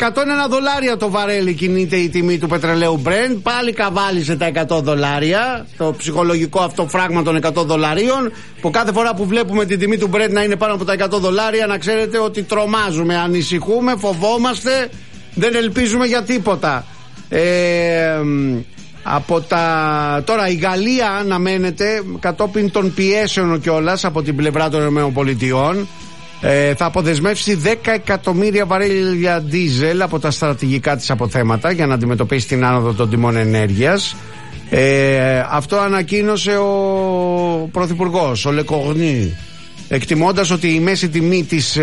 $101 το βαρέλι κινείται η τιμή του πετρελαίου Brent. Πάλι καβάλισε τα $100. Το ψυχολογικό αυτό φράγμα των $100, που κάθε φορά που βλέπουμε την τιμή του Brent να είναι πάνω από τα $100, να ξέρετε ότι τρομάζουμε, ανησυχούμε, φοβόμαστε, δεν ελπίζουμε για τίποτα. Τώρα η Γαλλία αναμένεται, κατόπιν των πιέσεων κιόλας από την πλευρά των ΗΠΑ, θα αποδεσμεύσει 10 εκατομμύρια βαρέλια ντίζελ από τα στρατηγικά της αποθέματα για να αντιμετωπίσει την άνοδο των τιμών ενέργειας. Αυτό ανακοίνωσε ο Πρωθυπουργός, ο Λεκογνή, εκτιμώντας ότι η μέση τιμή της,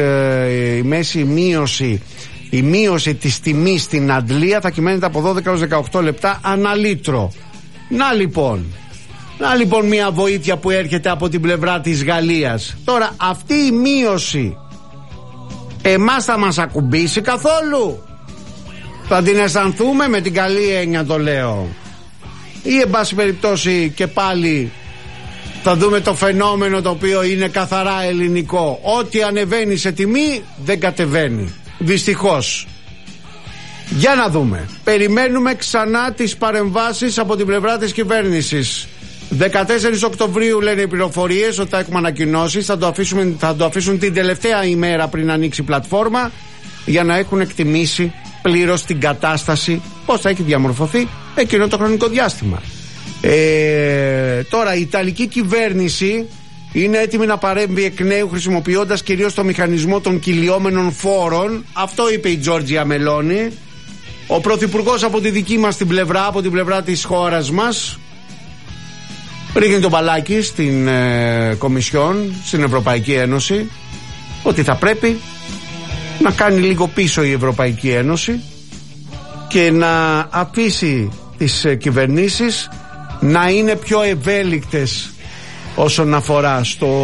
η μείωση της τιμής στην Αντλία θα κυμαίνεται από 12 έως 18 λεπτά ανά λίτρο. Να λοιπόν μια βοήθεια που έρχεται από την πλευρά της Γαλλίας. Τώρα αυτή η μείωση εμάς θα μας ακουμπήσει καθόλου? Θα την αισθανθούμε, με την καλή έννοια το λέω, ή εν πάση περιπτώσει και πάλι θα δούμε το φαινόμενο το οποίο είναι καθαρά ελληνικό? Ό,τι ανεβαίνει σε τιμή δεν κατεβαίνει, δυστυχώς. Για να δούμε. Περιμένουμε ξανά τις παρεμβάσεις από την πλευρά της κυβέρνησης. 14 Οκτωβρίου λένε οι πληροφορίες ότι θα έχουμε ανακοινώσεις. Θα το αφήσουν την τελευταία ημέρα πριν ανοίξει η πλατφόρμα, για να έχουν εκτιμήσει πλήρως την κατάσταση, πώς θα έχει διαμορφωθεί εκείνο το χρονικό διάστημα. Τώρα η Ιταλική κυβέρνηση είναι έτοιμη να παρέμβει εκ νέου, χρησιμοποιώντας κυρίως το μηχανισμό των κυλιόμενων φόρων. Αυτό είπε η Τζόρτζια Μελόνι. Ο Πρωθυπουργός από τη δική μας την πλευρά, από την πλευρά της χώρας μας, ρίχνει το μπαλάκι στην Κομισιόν, στην Ευρωπαϊκή Ένωση, ότι θα πρέπει να κάνει λίγο πίσω η Ευρωπαϊκή Ένωση και να αφήσει τις κυβερνήσεις να είναι πιο ευέλικτες όσον αφορά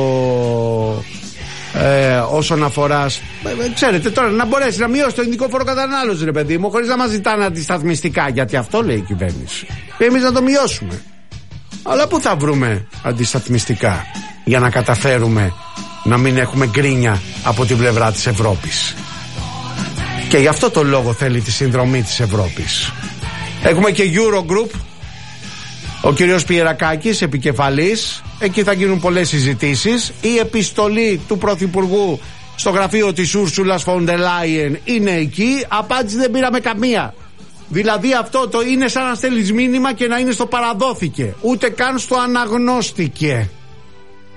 ξέρετε τώρα, να μπορέσει να μειώσει το ειδικό φόρο κατανάλωση, ρε παιδί μου, χωρίς να μας ζητάνε αντισταθμιστικά, γιατί αυτό λέει η κυβέρνηση. Εμείς να το μειώσουμε. Αλλά πού θα βρούμε αντισταθμιστικά για να καταφέρουμε να μην έχουμε γκρίνια από την πλευρά της Ευρώπης? Και γι' αυτό το λόγο θέλει τη συνδρομή της Ευρώπης. Έχουμε και Eurogroup, ο κύριος Πιερακάκης επικεφαλής. Εκεί θα γίνουν πολλές συζητήσεις. Η επιστολή του Πρωθυπουργού στο γραφείο της Ούρσουλας φον ντερ Λάιεν είναι εκεί. Απάντηση δεν πήραμε καμία. Δηλαδή αυτό είναι σαν να στέλνεις μήνυμα και να είναι στο παραδόθηκε, ούτε καν στο αναγνώστηκε.